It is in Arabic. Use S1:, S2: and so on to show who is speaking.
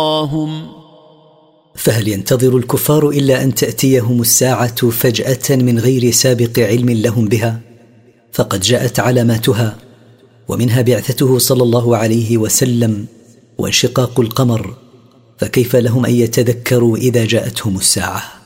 S1: فهل ينتظر الكفار إلا أن تأتيهم الساعة فجأة من غير سابق علم لهم بها؟ فقد جاءت علاماتها، ومنها بعثته صلى الله عليه وسلم وانشقاق القمر، فكيف لهم أن يتذكروا إذا جاءتهم الساعة؟